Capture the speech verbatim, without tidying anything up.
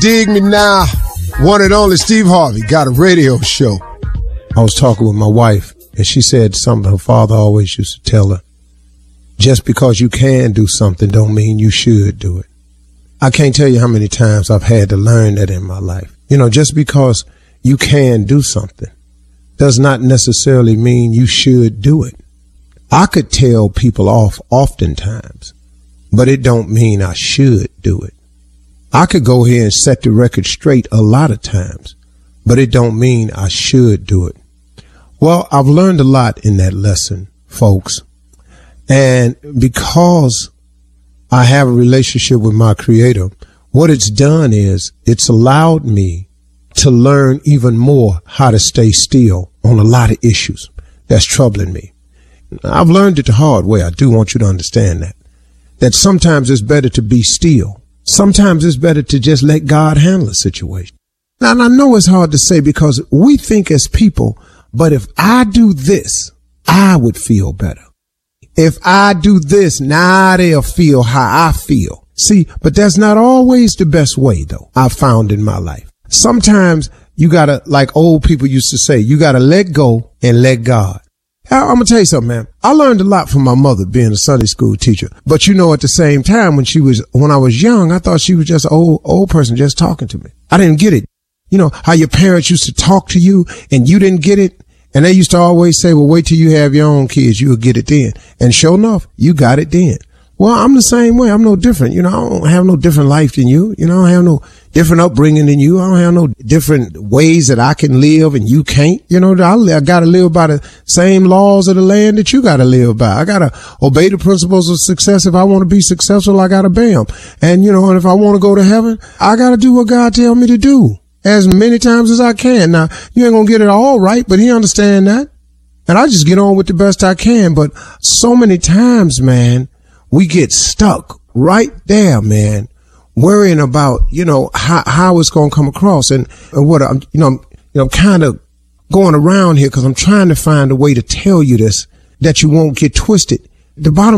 dig me now? One and only Steve Harvey got a radio show. I was talking with my wife, and she said something her father always used to tell her. Just because you can do something don't mean you should do it. I can't tell you how many times I've had to learn that in my life. You know, just because you can do something does not necessarily mean you should do it. I could tell people off oftentimes, but it don't mean I should do it. I could go here and set the record straight a lot of times, but it don't mean I should do it. Well, I've learned a lot in that lesson, folks. And because I have a relationship with my Creator, what it's done is it's allowed me to learn even more how to stay still on a lot of issues that's troubling me. I've learned it the hard way. I do want you to understand that. That sometimes it's better to be still. Sometimes it's better to just let God handle a situation. Now, and I know it's hard to say because we think as people, but if I do this, I would feel better. If I do this, now they'll feel how I feel. See, but that's not always the best way, though, I've found in my life. Sometimes you gotta, like old people used to say, you gotta let go and let God. I'm gonna tell you something, man. I learned a lot from my mother being a Sunday school teacher. But you know, at the same time, when she was, when I was young, I thought she was just an old, old person just talking to me. I didn't get it. You know, how your parents used to talk to you and you didn't get it. And they used to always say, well, wait till you have your own kids. You'll get it then. And sure enough, you got it then. Well, I'm the same way. I'm no different. You know, I don't have no different life than you. You know, I don't have no different upbringing than you. I don't have no different ways that I can live and you can't. You know, I, I got to live by the same laws of the land that you got to live by. I got to obey the principles of success. If I want to be successful, I got to obey them. And, you know, and if I want to go to heaven, I got to do what God tell me to do as many times as I can. Now, you ain't going to get it all right, but he understand that. And I just get on with the best I can. But so many times, man, we get stuck right there, man, worrying about, you know, how, how it's going to come across. And, and what I'm, you know, I'm, you know, kind of going around here because I'm trying to find a way to tell you this that you won't get twisted. The bottom